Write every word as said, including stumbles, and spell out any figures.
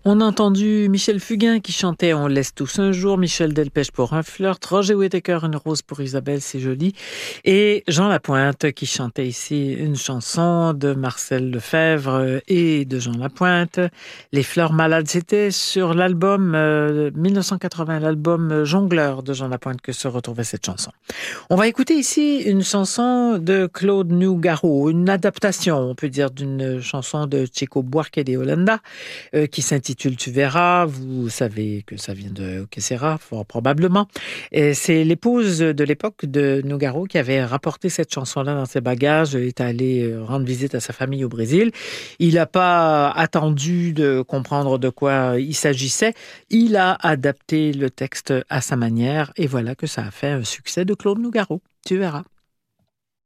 On a entendu Michel Fugain qui chantait On laisse tous un jour, Michel Delpech pour un flirt, Roger Whittaker, Une rose pour Isabelle, c'est joli, et Jean Lapointe qui chantait ici une chanson de Marcel Lefebvre et de Jean Lapointe. Les fleurs malades, c'était sur l'album euh, mille neuf cent quatre-vingts, l'album Jongleur de Jean Lapointe que se retrouvait cette chanson. On va écouter ici une chanson de Claude Nougaro, une adaptation, on peut dire, d'une chanson de Chico Buarque de Holanda euh, qui s'intitule Tu verras. Vous savez que ça vient de Kessera, fort probablement. Et c'est l'épouse de l'époque de Nougaro qui avait rapporté cette chanson-là dans ses bagages, est allé rendre visite à sa famille au Brésil. Il n'a pas attendu de comprendre de quoi il s'agissait. Il a adapté le texte à sa manière et voilà que ça a fait un succès de Claude Nougaro. Tu verras.